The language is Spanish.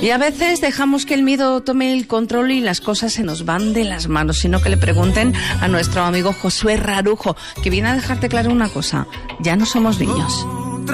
Y a veces dejamos que el miedo tome el control y las cosas se nos van de las manos, sino que le pregunten a nuestro amigo Josué Rarujo, que viene a dejarte claro una cosa: ya no somos niños.